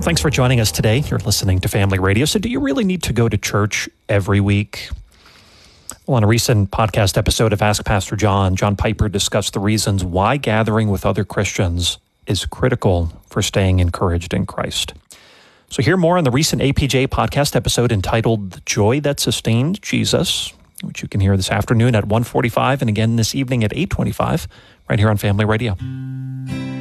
Thanks for joining us today. You're listening to Family Radio. So do you really need to go to church every week? Well, on a recent podcast episode of Ask Pastor John Piper discussed the reasons why gathering with other Christians is critical for staying encouraged in Christ. So hear more on the recent APJ podcast episode entitled The Joy That Sustained Jesus, which you can hear this afternoon at 1:45 and again this evening at 8:25 right here on Family Radio.